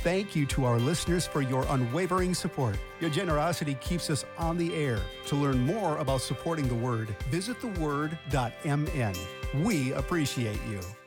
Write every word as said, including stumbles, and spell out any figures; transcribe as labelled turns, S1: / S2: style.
S1: thank you to our listeners for your unwavering support. Your generosity keeps us on the air. To learn more about supporting the Word, visit the word dot m n. We appreciate you.